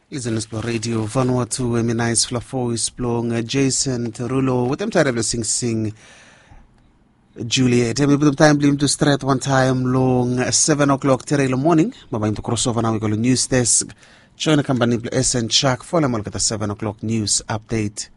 Listening Radio Vanuatu Eminais Flafo Isplong Jason Terulo with them tired Sing Sing Juliet. With them time blim to straight one time long 7 o'clock today morning. Baba to crossover now we go to news desk. Join the company SN Chuck. Follow at the 7 o'clock news update.